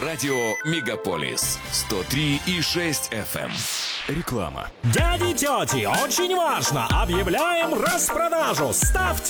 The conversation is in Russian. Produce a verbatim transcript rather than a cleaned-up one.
Радио Мегаполис сто три и шесть эф эм. Реклама. Дяди, тети, очень важно! Объявляем распродажу! Ставьте